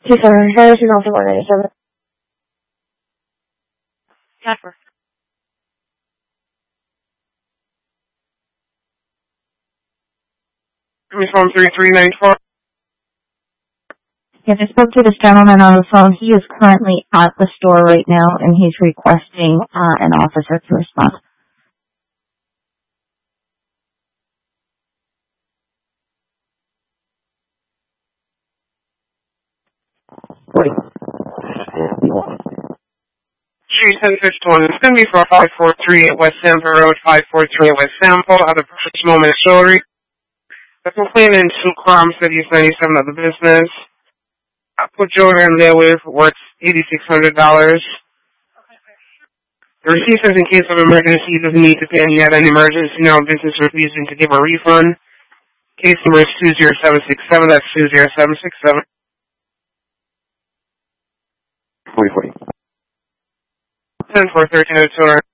2-7, Harrison also 197. Jennifer. Phone 3394. Yes, I spoke to this gentleman on the phone. He is currently at the store right now, and he's requesting an officer to respond. Street 1051. It's going to be for 543 at West Sample Road, 543 at West Sample, out of Precious Moment Jewelry. The complainant, Sue Crum, said he's 97 of the business. I put jewelry in there with worth $8,600. The receipt says in case of emergency, he doesn't need to pay any at an emergency. No business refusing to give a refund. Case number is 20767. That's 20767. 4040. 10-4-1302.